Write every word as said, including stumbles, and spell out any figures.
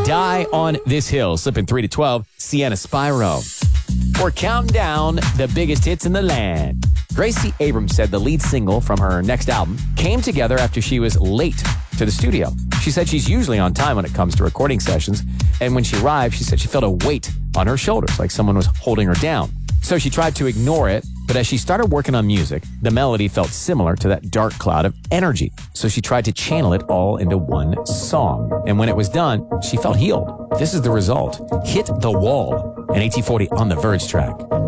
Die on This Hill, slipping three to twelve, Sienna Spyro. We're counting down the biggest hits in the land. Gracie Abrams said the lead single from her next album came together after she was late to the studio. She said she's usually on time when it comes to recording sessions, and when she arrived, she said she felt a weight on her shoulders, like someone was holding her down. So she tried to ignore it, but as she started working on music, the melody felt similar to that dark cloud of energy. So she tried to channel it all into one song. And when it was done, she felt healed. This is the result. Hit the Wall, an eighteen forty On the Verge track.